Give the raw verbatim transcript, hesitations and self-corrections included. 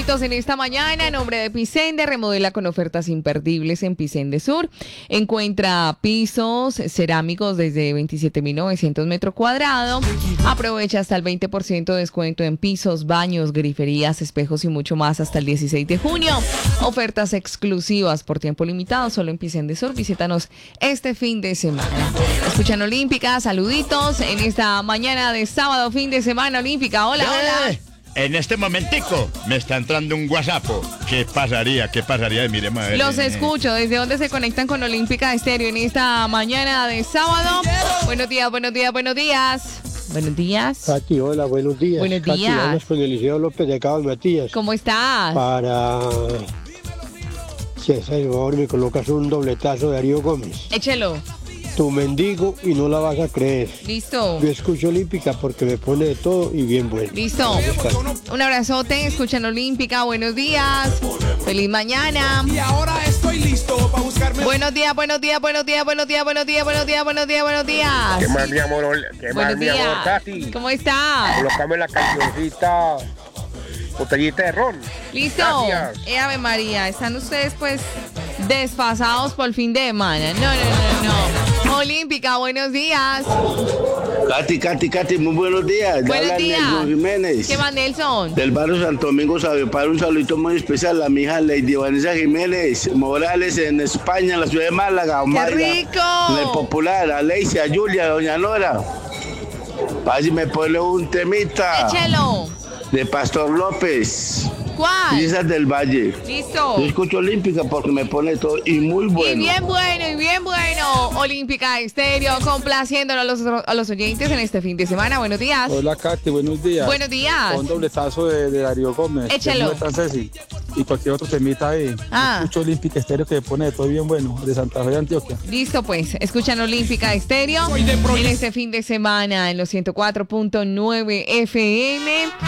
saluditos en esta mañana. En nombre de Picende, remodela con ofertas imperdibles en Picende Sur. Encuentra pisos cerámicos desde veintisiete mil novecientos metros cuadrados. Aprovecha hasta el veinte por ciento de descuento en pisos, baños, griferías, espejos y mucho más hasta el dieciséis de junio. Ofertas exclusivas por tiempo limitado solo en Picende Sur. Visítanos este fin de semana. Escuchan Olímpica, saluditos en esta mañana de sábado, fin de semana Olímpica. Hola, hola. Eh, en este momentico me está entrando un WhatsApp. ¿Qué pasaría? ¿Qué pasaría? Mire, madre. Los escucho. ¿Desde dónde se conectan con Olímpica Estéreo en esta mañana de sábado? Buenos días, buenos días, buenos días. Buenos días. Katy, hola, buenos días. Buenos Katy, días. vamos con Eliseo López de Cabas Matías. ¿Cómo estás? Para... Si es el favor, me colocas un dobletazo de Darío Gómez. Échelo. Tu mendigo y no la vas a creer. Listo. Yo escucho Olímpica porque me pone de todo y bien bueno. Listo. Un abrazote. Escuchan Olímpica. Buenos días. Feliz mañana. Y ahora estoy listo para buscarme. Buenos días, buenos días, buenos días, buenos días, buenos días, buenos días, buenos días, buenos días. ¿Qué más, mi amor? Ol- ¿Qué más, Buenos mi amor, días. Katy? ¿Cómo está? Colocame la cancioncita, botellita de ron. Listo. Gracias. Eh, Ave María, están ustedes pues desfasados por fin de semana. No, no, no, no. Olímpica, buenos días. Katy, Katy, Katy, muy buenos días. Le Buenos habla días. Nelson Jiménez. ¿Qué más, Nelson? Del barrio Santo Domingo Sabio para un saludito muy especial a mi hija Lady Vanessa Jiménez Morales en España, en la ciudad de Málaga. ¡Qué Omaira, rico! en el popular, a Leicia, a Julia, a Doña Nora. Para si me pone un temita Échelo. de Pastor López. ¿Cuál? Brisas del Valle. Listo. Yo escucho Olímpica porque me pone todo y muy Y bueno. bien bueno, y bien bueno. Olímpica Estéreo, complaciéndolo a los, a los oyentes en este fin de semana. Buenos días. Hola, Katy, buenos días. Buenos días. Un dobletazo de, de Darío Gómez. Échalo. de Tan Ceci, y cualquier otro temita ahí. Ah. Escucho Olímpica Estéreo que pone de todo bien bueno, de Santa Fe de Antioquia. Listo, pues. Escuchan Olímpica Estéreo en este fin de semana en los ciento cuatro punto nueve F M.